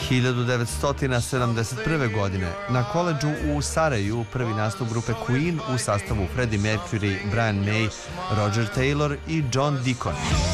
1971. godine na koledžu u Sarajevu prvi nastup grupe Queen u sastavu Freddie Mercury, Brian May, Roger Taylor i John Deacon.